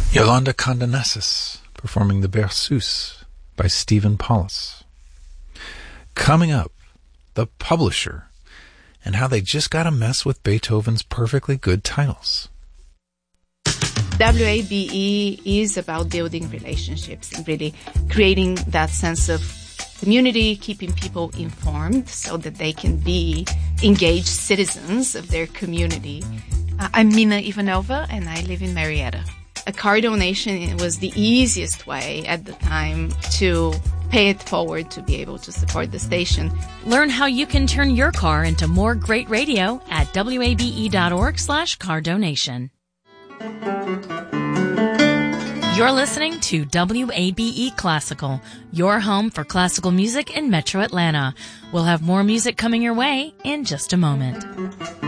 Yolanda Condonessis performing the Berceuse by Stephen Paulus. Coming up, the publisher and how they just got to mess with Beethoven's perfectly good titles. WABE is about building relationships and really creating that sense of community, keeping people informed so that they can be engaged citizens of their community. I'm Mina Ivanova, and I live in Marietta. A car donation was the easiest way at the time to pay it forward to be able to support the station. Learn how you can turn your car into more great radio at wabe.org/car donation. You're listening to WABE Classical, your home for classical music in Metro Atlanta. We'll have more music coming your way in just a moment.